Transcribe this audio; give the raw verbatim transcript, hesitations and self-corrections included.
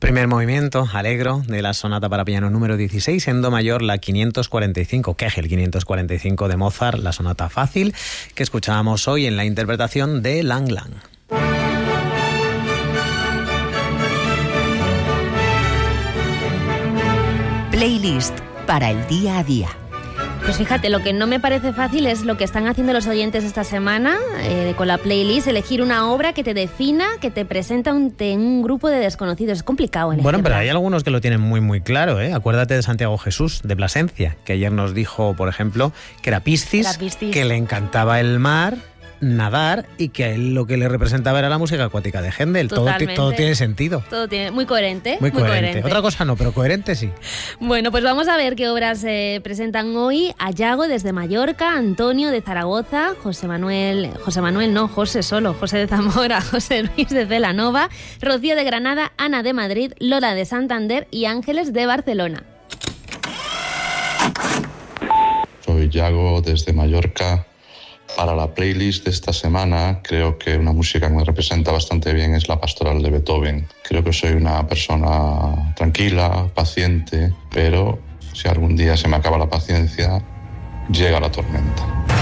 Primer movimiento, Allegro, de la sonata para piano número dieciséis, en do mayor, la quinientos cuarenta y cinco, Kegel quinientos cuarenta y cinco de Mozart, la sonata fácil, que escuchábamos hoy en la interpretación de Lang Lang. Playlist para el día a día. Pues fíjate, lo que no me parece fácil es lo que están haciendo los oyentes esta semana eh, con la playlist, elegir una obra que te defina, que te presenta un, te, un grupo de desconocidos. Es complicado elegirla. Bueno, pero hay algunos que lo tienen muy muy claro, ¿eh? Acuérdate de Santiago Jesús, de Plasencia, que ayer nos dijo, por ejemplo, que era Piscis, Era Piscis. que le encantaba el mar, nadar, y que a él lo que le representaba era la música acuática de Händel. Todo, todo tiene sentido. Todo tiene, muy coherente. Muy, muy coherente. coherente. Otra cosa no, pero coherente sí. Bueno, pues vamos a ver qué obras se eh, presentan hoy. Ayago desde Mallorca, Antonio de Zaragoza, José Manuel, José Manuel no, José solo, José de Zamora, José Luis de Celanova, Rocío de Granada, Ana de Madrid, Lola de Santander y Ángeles de Barcelona. Soy Yago desde Mallorca. Para la playlist de esta semana, creo que una música que me representa bastante bien es la Pastoral de Beethoven. Creo que soy una persona tranquila, paciente, pero si algún día se me acaba la paciencia, llega la tormenta.